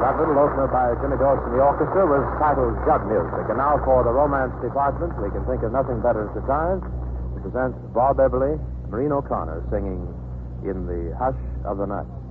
That little opener by Jimmy Dorsey and the orchestra was titled Jug Music. And now for the romance department, we can think of nothing better at the time to present Bob Eberly, Maureen O'Connor singing In the Hush of the Night.